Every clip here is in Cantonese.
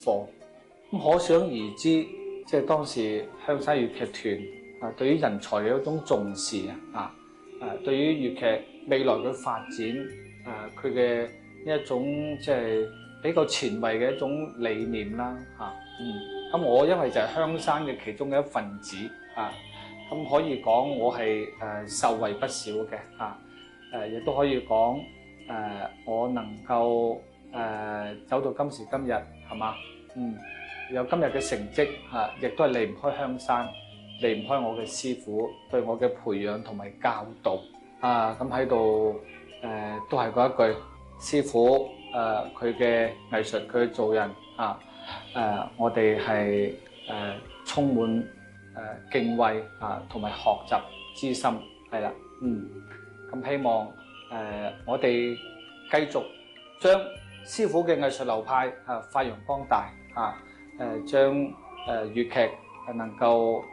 課。咁可想而知，即係當時香山粵劇團對於人才嘅一種重視對於粵劇未來嘅發展佢嘅呢一種即係比較前衛嘅一種理念啦咁我因為就係香山嘅其中嘅一份子咁可以講我係受惠不少嘅亦都可以講我能夠走到今時今日係嘛有今日嘅成績亦都係離唔開香山，離唔開我嘅師傅對我嘅培養同埋教導咁喺度都係嗰一句，師傅佢嘅藝術佢嘅做人我哋係充滿敬畏同埋學習之心係啦咁希望我哋繼續將師傅嘅藝術流派發揚光大將粵劇能夠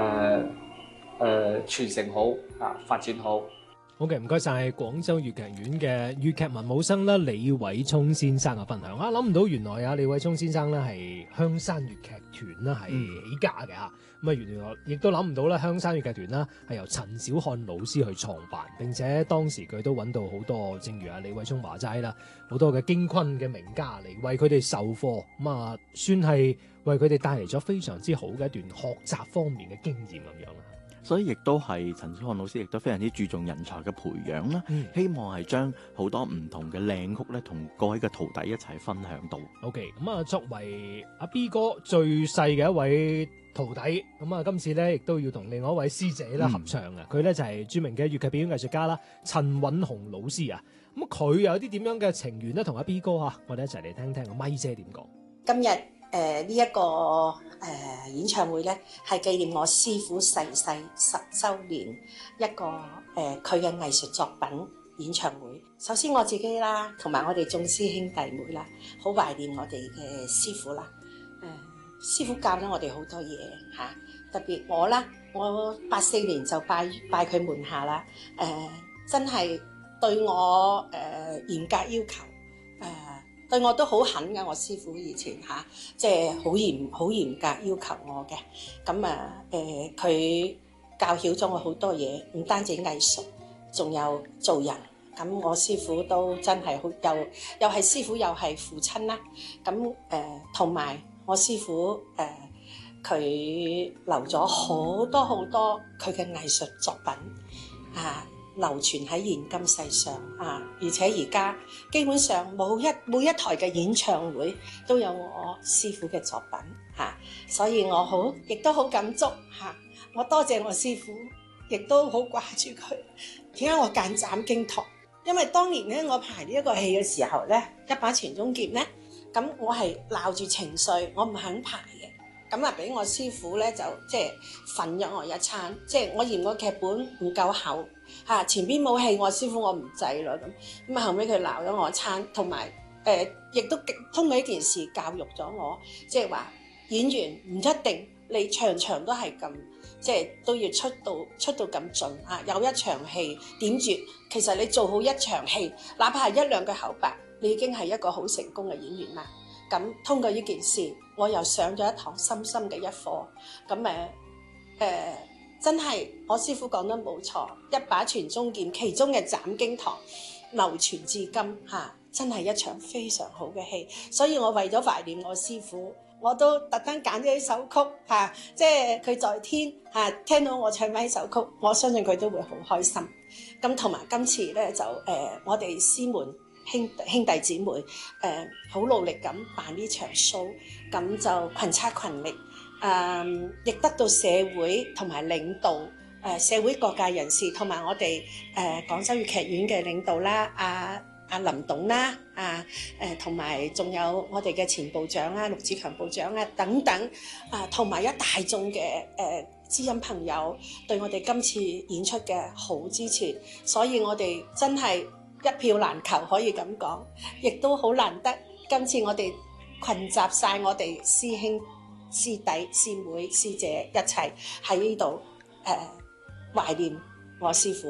傳承好發展好。 好嘅，唔該晒廣州粵劇院嘅粵劇文武生啦，李偉聰先生嘅分享諗唔到原來李偉聰先生咧係香山粵劇團啦係起家嘅咁原來亦都諗唔到啦，香山粵劇團啦係由陳小漢老師去創辦，並且當時佢都揾到好多，正如李偉聰話齋啦，好多嘅京昆嘅名家嚟為佢哋授課，算係為佢哋帶嚟咗非常之好嘅一段學習方面嘅經驗咁樣啦。 所以亦都係陳小漢老師亦都非常之注重人才嘅培養啦，希望係將好多唔同嘅靚曲咧，同各位嘅徒弟一齊分享到。 OK， 作為阿 B 哥最細嘅一位徒弟，今次咧亦都要同另外一位師姐啦合唱佢咧就係著名嘅粵劇表演藝術家啦，陳允雄老師咁佢有啲點樣嘅情緣咧，同阿 B 哥我哋一齊嚟聽聽阿咪姐點講。 今日呢一個演唱會咧，係紀念我師傅逝世10週年一個佢嘅藝術作品演唱會。首先我自己啦，同埋我哋眾師兄弟妹啦，好懷念我哋嘅師傅啦。師傅教咗我哋好多嘢特別我啦，我84年就拜佢門下啦。真係對我嚴格要求。對我都好狠㗎，我師傅以前即係好嚴格要求我嘅。咁佢教曉咗我好多嘢，唔單止藝術，仲有做人。咁我師傅都真係好，又係師傅又係父親啦。咁同埋我師傅佢留咗好多好多佢嘅藝術作品流傳喺現今世上而且而家基本上每一台嘅演唱會都有我師傅嘅作品所以我亦都好感觸我多謝我師傅，亦都好掛住佢。點解我揀斬經堂？因為當年咧我排呢一個戲嘅時候咧，一把傳中劍咧，咁我係鬧住情緒，我唔肯排嘅。咁俾我師傅咧就即係訓咗我一餐，即係我嫌個劇本唔夠厚前邊冇戲，我師傅我唔制啦咁後尾佢鬧咗我一餐，同埋亦都通過呢件事教育咗我，即係話演員唔一定你場場都係咁，即係都要出到咁盡有一場戲點住，其實你做好一場戲，哪怕係一兩句口白，你已經係一個好成功嘅演員啦。咁通過呢件事，我又上咗一堂深深嘅一課。咁真係我師傅講得冇錯，一把傳中劍，其中嘅斬經堂流傳至今真係一場非常好嘅戲。所以我為咗懷念我師傅，我都特登揀咗呢首曲即係佢在天聽到我唱返呢首曲，我相信佢都會好開心。咁同埋今次咧就我哋師門兄弟姊妹好努力咁辦呢場 show， 咁就群策群力，亦得到社會同埋領導社會各界人士同埋我哋廣州粵劇院嘅領導啦，阿林董啦，同埋仲有我哋嘅前部長陸志強部長等等，同埋一大眾嘅知音朋友對我哋今次演出嘅好支持，所以我哋真係一票難求，可以咁講，亦都好難得。今次我哋群集晒我哋師兄師弟師妹師姐一齊喺呢度懷念我師傅。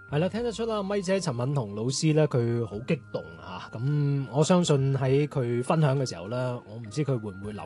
係啦，聽得出啦，咪姐陳敏彤老師咧，佢好激動嚇。咁我相信喺佢分享嘅時候咧，我唔知佢會唔會諗